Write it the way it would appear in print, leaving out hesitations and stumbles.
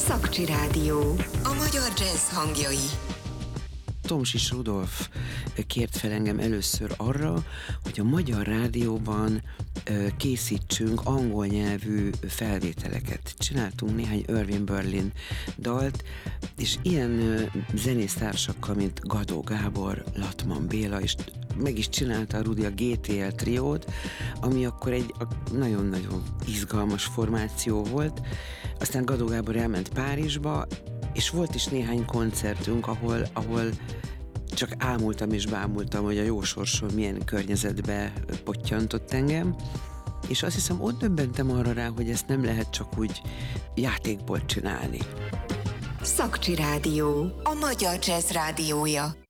Szakcsi Rádió. A magyar jazz hangjai. Tomsis Rudolf kért fel engem először arra, hogy a Magyar Rádióban készítsünk angol nyelvű felvételeket. Csináltunk néhány Irving Berlin dalt, és ilyen zenésztársakkal, mint Gadó Gábor, Latman Béla, és meg is csinálta a Rudi a GTL triót, ami akkor egy nagyon-nagyon izgalmas formáció volt. Aztán Gadó Gábor elment Párizsba, és volt is néhány koncertünk, ahol csak ámultam és bámultam, hogy a jó sorsom milyen környezetbe pottyantott engem, és azt hiszem ott döbbentem arra rá, hogy ezt nem lehet csak úgy játékból csinálni. Szakcsi Rádió. A magyar jazz rádiója.